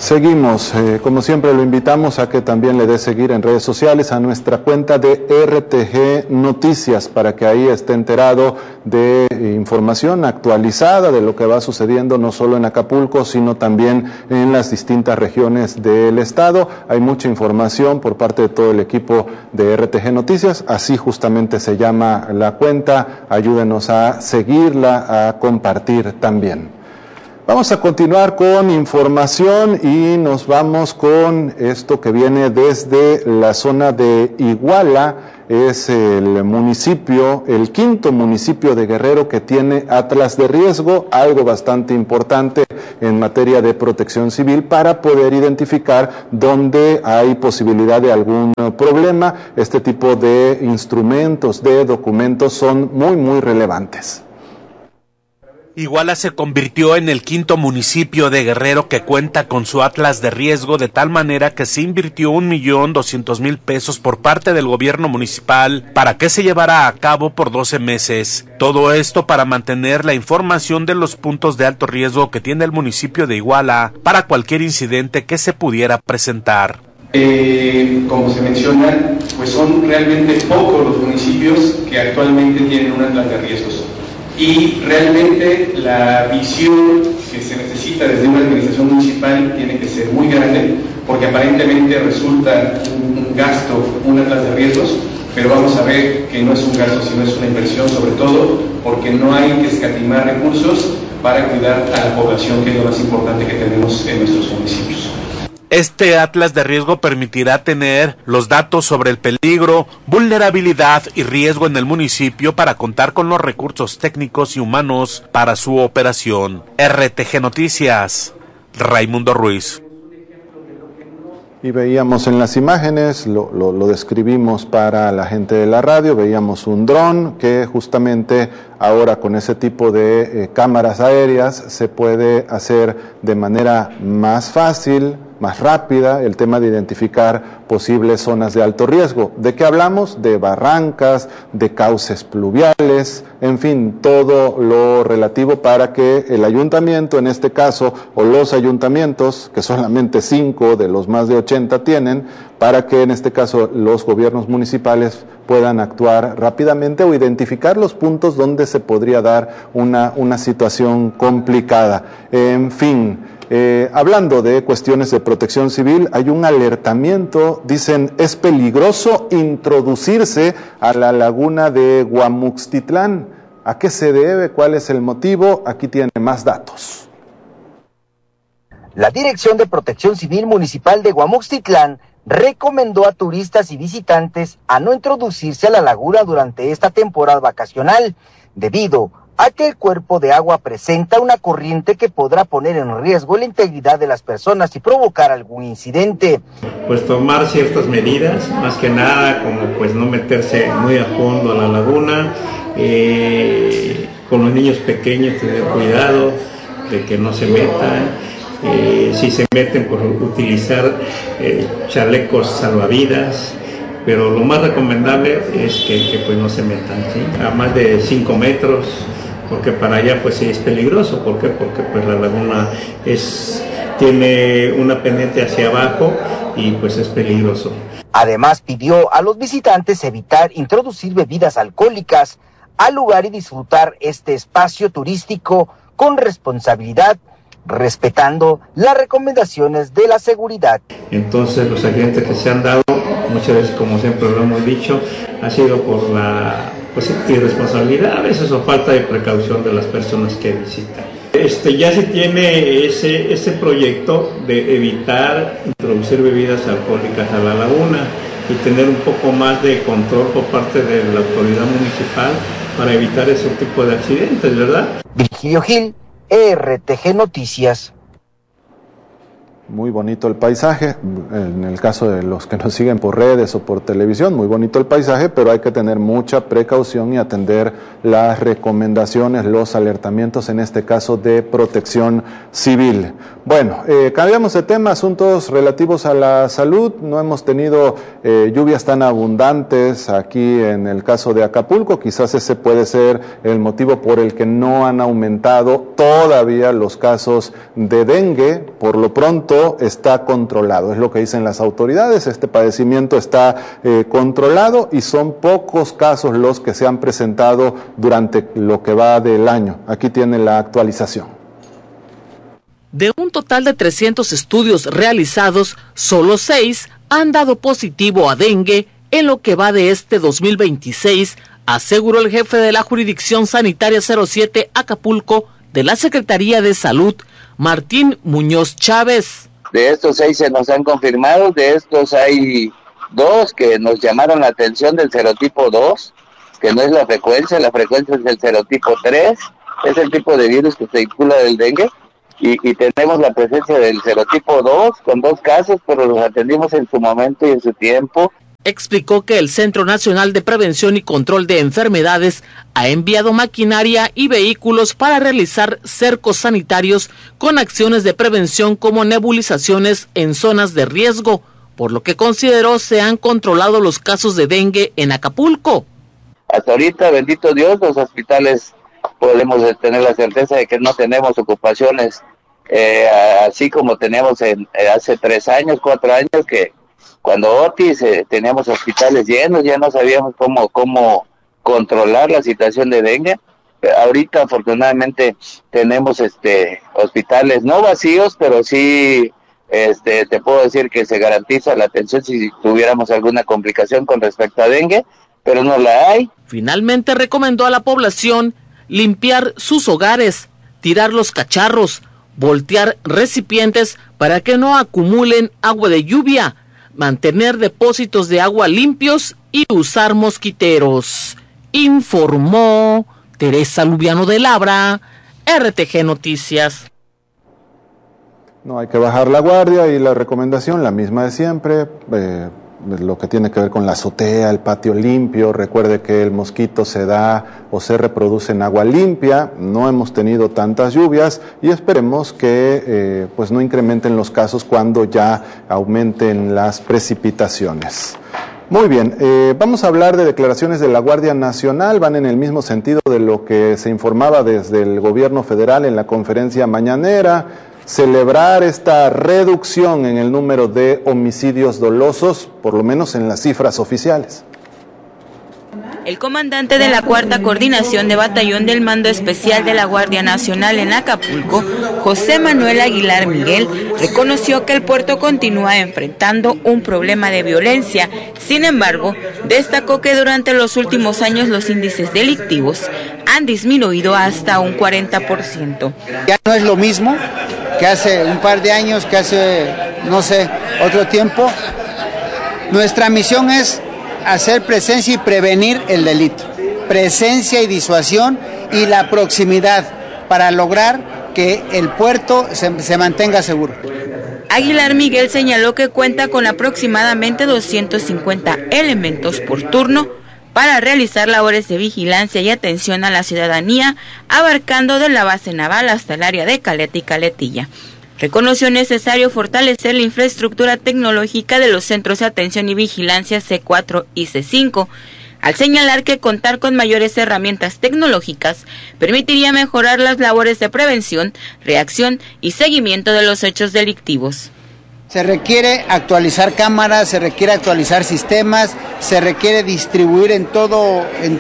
Seguimos, como siempre lo invitamos a que también le dé seguir en redes sociales a nuestra cuenta de RTG Noticias para que ahí esté enterado de información actualizada de lo que va sucediendo no solo en Acapulco sino también en las distintas regiones del estado. Hay mucha información por parte de todo el equipo de RTG Noticias, así justamente se llama la cuenta. Ayúdenos a seguirla, a compartir también. Vamos a continuar con información y nos vamos con esto que viene desde la zona de Iguala. Es el municipio, el quinto municipio de Guerrero que tiene atlas de riesgo, algo bastante importante en materia de protección civil para poder identificar dónde hay posibilidad de algún problema. Este tipo de instrumentos, de documentos son muy relevantes. Iguala se convirtió en el quinto municipio de Guerrero que cuenta con su atlas de riesgo, de tal manera que se invirtió 1,2 millones por parte del gobierno municipal para que se llevara a cabo por 12 meses. Todo esto para mantener la información de los puntos de alto riesgo que tiene el municipio de Iguala para cualquier incidente que se pudiera presentar. Como se menciona, pues son realmente pocos los municipios que actualmente tienen un atlas de riesgos. Y realmente la visión que se necesita desde una administración municipal tiene que ser muy grande, porque aparentemente resulta un gasto, un atlas de riesgos, pero vamos a ver que no es un gasto, sino es una inversión, sobre todo porque no hay que escatimar recursos para cuidar a la población, que es lo más importante que tenemos en nuestros municipios. Este atlas de riesgo permitirá tener los datos sobre el peligro, vulnerabilidad y riesgo en el municipio para contar con los recursos técnicos y humanos para su operación. RTG Noticias, Raimundo Ruiz. Y veíamos en las imágenes, lo describimos para la gente de la radio, veíamos un dron que justamente ahora con ese tipo de cámaras aéreas se puede hacer de manera más fácil, más rápida, el tema de identificar posibles zonas de alto riesgo. ¿De qué hablamos? De barrancas, de cauces pluviales, en fin, todo lo relativo para que el ayuntamiento, en este caso, o los ayuntamientos, que solamente 5 de los más de 80 tienen, para que en este caso los gobiernos municipales puedan actuar rápidamente o identificar los puntos donde se podría dar una situación complicada. En fin, hablando de cuestiones de protección civil, hay un alertamiento, dicen, es peligroso introducirse a la laguna de Guamuxtitlán. ¿A qué se debe? ¿Cuál es el motivo? Aquí tiene más datos. La Dirección de Protección Civil Municipal de Guamuxtitlán recomendó a turistas y visitantes a no introducirse a la laguna durante esta temporada vacacional, debido a que el cuerpo de agua presenta una corriente que podrá poner en riesgo la integridad de las personas y provocar algún incidente. Pues tomar ciertas medidas, más que nada como pues no meterse muy a fondo a la laguna, con los niños pequeños tener cuidado de que no se metan. Si se meten, por utilizar chalecos salvavidas, pero lo más recomendable es que pues no se metan, ¿sí? A más de 5 metros, porque para allá pues sí es peligroso. ¿Por qué? Porque pues la laguna tiene una pendiente hacia abajo y pues es peligroso. Además pidió a los visitantes evitar introducir bebidas alcohólicas al lugar y disfrutar este espacio turístico con responsabilidad, respetando las recomendaciones de la seguridad. Entonces los accidentes que se han dado, muchas veces, como siempre lo hemos dicho, ha sido por la irresponsabilidad, a veces, o falta de precaución de las personas que visitan. Ya se tiene ese proyecto de evitar introducir bebidas alcohólicas a la laguna y tener un poco más de control por parte de la autoridad municipal para evitar ese tipo de accidentes, ¿verdad? Virgilio Gil, RTG Noticias. Muy bonito el paisaje, en el caso de los que nos siguen por redes o por televisión, muy bonito el paisaje, pero hay que tener mucha precaución y atender las recomendaciones, los alertamientos, en este caso de protección civil. Bueno, cambiamos de tema, asuntos relativos a la salud. No hemos tenido lluvias tan abundantes aquí en el caso de Acapulco, quizás ese puede ser el motivo por el que no han aumentado todavía los casos de dengue. Por lo pronto, esto está controlado. Es lo que dicen las autoridades, este padecimiento está controlado y son pocos casos los que se han presentado durante lo que va del año. Aquí tiene la actualización. De un total de 300 estudios realizados, solo 6 han dado positivo a dengue en lo que va de este 2026, aseguró el jefe de la Jurisdicción Sanitaria 07 Acapulco de la Secretaría de Salud, Martín Muñoz Chávez. De estos 6 se nos han confirmado, de estos hay 2 que nos llamaron la atención del serotipo 2, que no es la frecuencia es del serotipo 3, es el tipo de virus que se vincula del dengue, y tenemos la presencia del serotipo 2 con 2 casos, pero los atendimos en su momento y en su tiempo. Explicó que el Centro Nacional de Prevención y Control de Enfermedades ha enviado maquinaria y vehículos para realizar cercos sanitarios con acciones de prevención como nebulizaciones en zonas de riesgo, por lo que consideró se han controlado los casos de dengue en Acapulco. Hasta ahorita, bendito Dios, los hospitales podemos tener la certeza de que no tenemos ocupaciones así como teníamos hace 3 años, 4 años, que cuando Otis teníamos hospitales llenos, ya no sabíamos cómo controlar la situación de dengue. Ahorita afortunadamente tenemos hospitales no vacíos, pero sí te puedo decir que se garantiza la atención si tuviéramos alguna complicación con respecto a dengue, pero no la hay. Finalmente recomendó a la población limpiar sus hogares, tirar los cacharros, voltear recipientes para que no acumulen agua de lluvia, mantener depósitos de agua limpios y usar mosquiteros. Informó Teresa Lubiano de Labra, RTG Noticias. No hay que bajar la guardia y la recomendación, la misma de siempre, lo que tiene que ver con la azotea, el patio limpio. Recuerde que el mosquito se da o se reproduce en agua limpia. No hemos tenido tantas lluvias y esperemos que pues no incrementen los casos cuando ya aumenten las precipitaciones. Muy bien, vamos a hablar de declaraciones de la Guardia Nacional, van en el mismo sentido de lo que se informaba desde el gobierno federal en la conferencia mañanera. Celebrar esta reducción en el número de homicidios dolosos, por lo menos en las cifras oficiales. El comandante de la Cuarta Coordinación de Batallón del Mando Especial de la Guardia Nacional en Acapulco, José Manuel Aguilar Miguel, reconoció que el puerto continúa enfrentando un problema de violencia. Sin embargo, destacó que durante los últimos años los índices delictivos han disminuido hasta un 40%. Ya no es lo mismo que hace un par de años, que hace, otro tiempo. Nuestra misión es hacer presencia y prevenir el delito. Presencia y disuasión y la proximidad para lograr que el puerto se mantenga seguro. Aguilar Miguel señaló que cuenta con aproximadamente 250 elementos por turno para realizar labores de vigilancia y atención a la ciudadanía, abarcando de la base naval hasta el área de Caleta y Caletilla. Reconoció necesario fortalecer la infraestructura tecnológica de los centros de atención y vigilancia C4 y C5, al señalar que contar con mayores herramientas tecnológicas permitiría mejorar las labores de prevención, reacción y seguimiento de los hechos delictivos. Se requiere actualizar cámaras, se requiere actualizar sistemas, se requiere distribuir en todo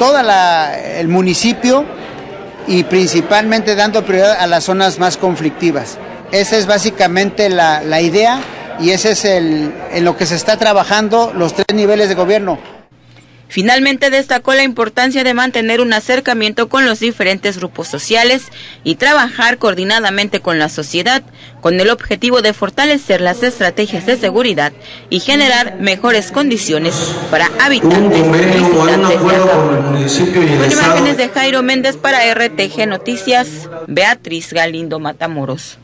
el municipio y principalmente dando prioridad a las zonas más conflictivas. Esa es básicamente la idea y ese es en lo que se está trabajando los 3 niveles de gobierno. Finalmente destacó la importancia de mantener un acercamiento con los diferentes grupos sociales y trabajar coordinadamente con la sociedad, con el objetivo de fortalecer las estrategias de seguridad y generar mejores condiciones para habitantes y visitantes de Acapulco. Con imágenes de Jairo Méndez para RTG Noticias, Beatriz Galindo Matamoros.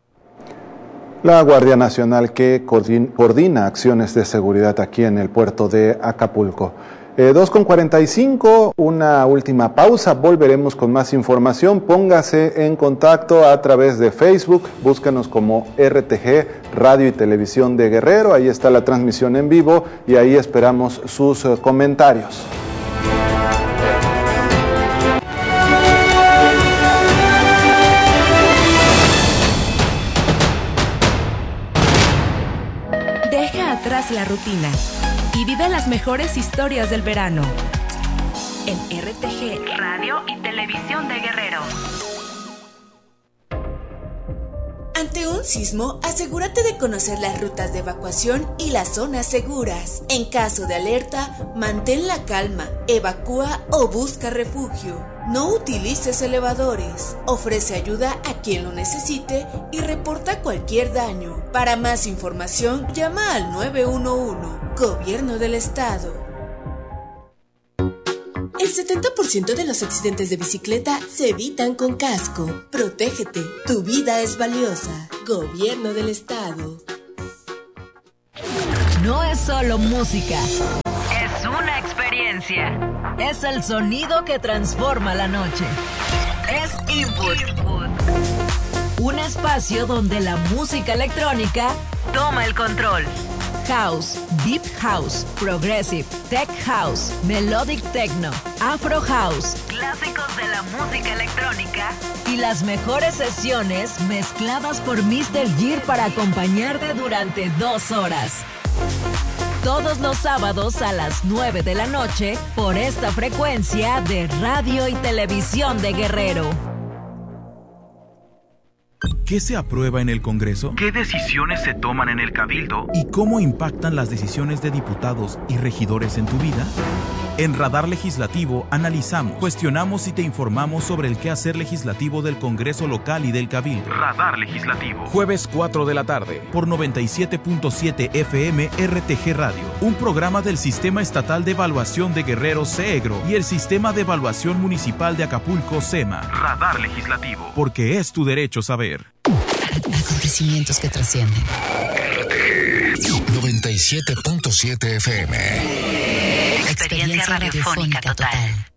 La Guardia Nacional que coordina acciones de seguridad aquí en el puerto de Acapulco. 2:45, una última pausa, volveremos con más información. Póngase en contacto a través de Facebook, búscanos como RTG, Radio y Televisión de Guerrero, ahí está la transmisión en vivo y ahí esperamos sus comentarios. atrás la rutina y vive las mejores historias del verano. En RTG, Radio y Televisión de Guerrero. Ante un sismo, asegúrate de conocer las rutas de evacuación y las zonas seguras. En caso de alerta, mantén la calma, evacúa o busca refugio. No utilices elevadores. Ofrece ayuda a quien lo necesite y reporta cualquier daño. Para más información, llama al 911. Gobierno del Estado. El 70% de los accidentes de bicicleta se evitan con casco. Protégete, tu vida es valiosa. Gobierno del Estado. No es solo música, es una experiencia. Es el sonido que transforma la noche. Es Input. Un espacio donde la música electrónica toma el control. House, Deep House, Progressive, Tech House, Melodic Techno, Afro House, clásicos de la música electrónica y las mejores sesiones mezcladas por Mr. Gear para acompañarte durante 2 horas. Todos los sábados a las 9 de la noche por esta frecuencia de Radio y Televisión de Guerrero. ¿Qué se aprueba en el Congreso? ¿Qué decisiones se toman en el Cabildo? ¿Y cómo impactan las decisiones de diputados y regidores en tu vida? En Radar Legislativo analizamos, cuestionamos y te informamos sobre el quehacer legislativo del Congreso local y del Cabildo. Radar Legislativo. Jueves 4 de la tarde, por 97.7 FM RTG Radio. Un programa del Sistema Estatal de Evaluación de Guerrero CEGRO y el Sistema de Evaluación Municipal de Acapulco SEMA. Radar Legislativo. Porque es tu derecho saber. Acontecimientos que trascienden. RTG 97.7 FM. Experiencia radiofónica total.